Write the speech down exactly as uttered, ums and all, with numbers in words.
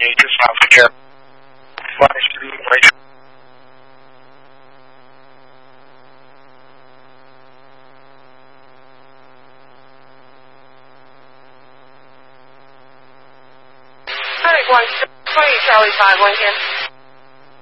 你就反复讲，关系为主。 Alright, one, three, Charlie five, one here.